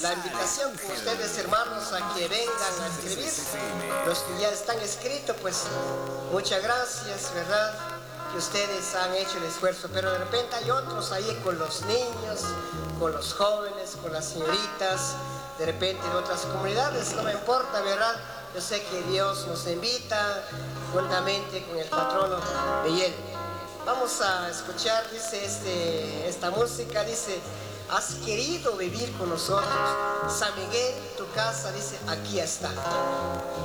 la invitación con ustedes, hermanos, a que vengan a escribir. Los que ya están escritos, pues muchas gracias, ¿verdad? Que ustedes han hecho el esfuerzo, pero de repente hay otros ahí con los niños, con los jóvenes, con las señoritas, de repente de otras comunidades, no me importa, ¿verdad? Yo sé que Dios nos invita juntamente con el patrono Miguel. Vamos a escuchar, dice esta música, dice: has querido vivir con nosotros, San Miguel, tu casa, dice, aquí está.